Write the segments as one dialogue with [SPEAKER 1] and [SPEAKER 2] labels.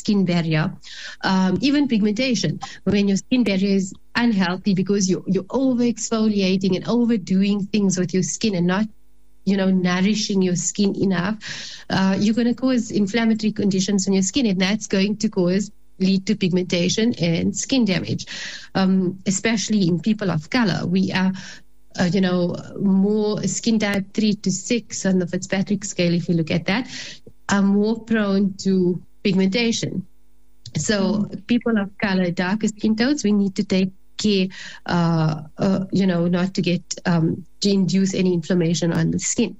[SPEAKER 1] skin barrier, even pigmentation. When your skin barrier is unhealthy because you're over exfoliating and overdoing things with your skin and not nourishing your skin enough, you're going to cause inflammatory conditions on your skin, and that's going to lead to pigmentation and skin damage, especially in people of color. We are, more skin type 3 to 6 on the Fitzpatrick scale, if you look at that, are more prone to pigmentation. So people of color, darker skin tones, we need to take care, not to get, to induce any inflammation on the skin.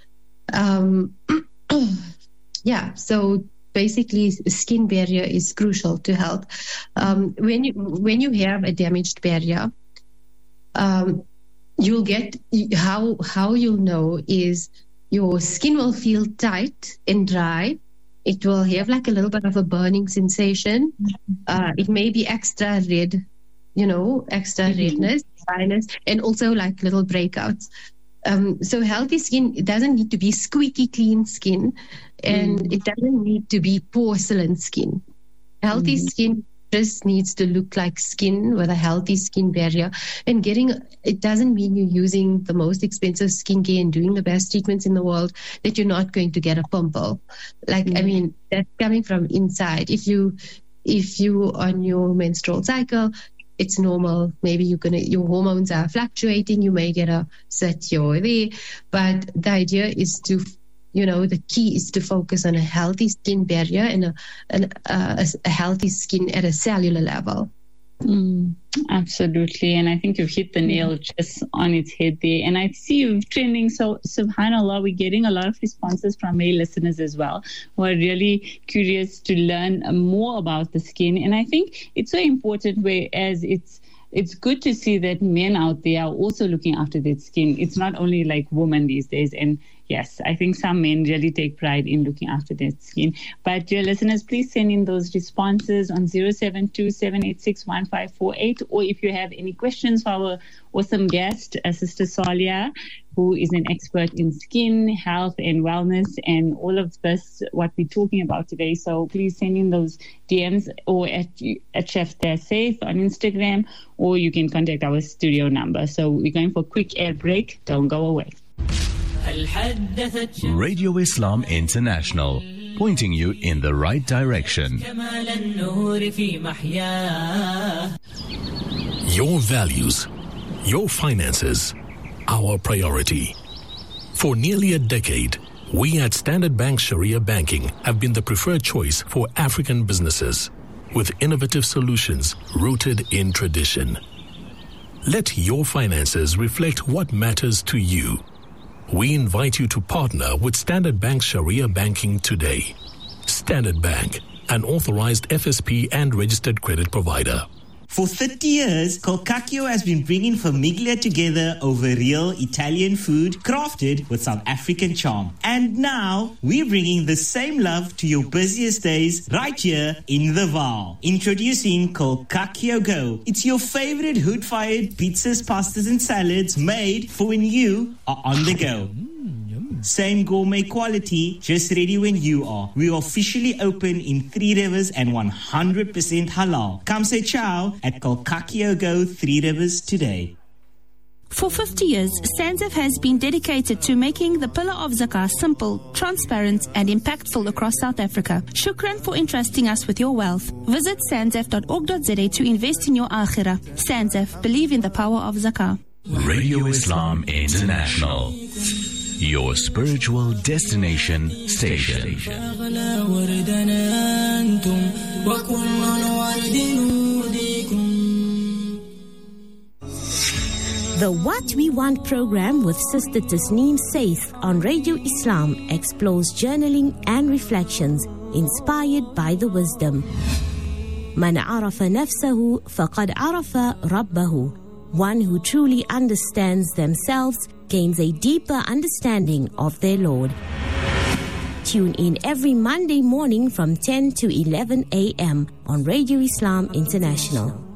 [SPEAKER 1] So basically, skin barrier is crucial to health. When you have a damaged barrier, you'll get, how you'll know is your skin will feel tight and dry. It will have like a little bit of a burning sensation. It may be extra red, redness, dryness, and also like little breakouts. So healthy skin, it doesn't need to be squeaky clean skin, and it doesn't need to be porcelain skin. Healthy skin just needs to look like skin with a healthy skin barrier. And it doesn't mean you're using the most expensive skincare and doing the best treatments in the world that you're not going to get a pimple. I mean, that's coming from inside. If you on your menstrual cycle, it's normal. Maybe your hormones are fluctuating. You may get a set here or there. But the idea is to, the key is to focus on a healthy skin barrier and a healthy skin at a cellular level.
[SPEAKER 2] Absolutely. And I think you've hit the nail just on its head there. And I see you trending. So, subhanAllah, we're getting a lot of responses from male listeners as well, who are really curious to learn more about the skin. And I think it's so important, whereas it's good to see that men out there are also looking after their skin. It's not only like women these days. And yes, I think some men really take pride in looking after their skin. But dear listeners, please send in those responses on 072-786-1548. Or if you have any questions for our awesome guest, Sister Salia, who is an expert in skin, health, and wellness, and all of this, what we're talking about today. So please send in those DMs or at Chef They're Safe on Instagram, or you can contact our studio number. So we're going for a quick air break. Don't go away.
[SPEAKER 3] Radio Islam International, pointing you in the right direction.
[SPEAKER 4] Your values, your finances, our priority. For nearly a decade, we at Standard Bank Sharia Banking have been the preferred choice for African businesses, with innovative solutions rooted in tradition. Let your finances reflect what matters to you. We invite you to partner with Standard Bank Sharia Banking today. Standard Bank, an authorized FSP and registered credit provider.
[SPEAKER 5] For 30 years, Colcacchio has been bringing famiglia together over real Italian food crafted with South African charm. And now, we're bringing the same love to your busiest days right here in the Vaal. Introducing Colcacchio Go. It's your favorite hood-fired pizzas, pastas and salads made for when you are on the go. Same gourmet quality, just ready when you are. We are officially open in 3 Rivers and 100% halal. Come say ciao at Colcacchio Go 3 Rivers today.
[SPEAKER 6] For 50 years, SANZF has been dedicated to making the pillar of zakah simple, transparent and impactful across South Africa. Shukran for entrusting us with your wealth. Visit sanzf.org.za to invest in your akhirah. SANZF, believe in the power of zakah.
[SPEAKER 3] Radio Islam International, your spiritual destination station.
[SPEAKER 7] The What We Want program with Sister Tasneem Saif on Radio Islam explores journaling and reflections inspired by the wisdom. Man arafa nafsahu faqad arafa rabbahu. One who truly understands themselves gains a deeper understanding of their Lord. Tune in every Monday morning from 10 to 11 a.m. on Radio Islam International.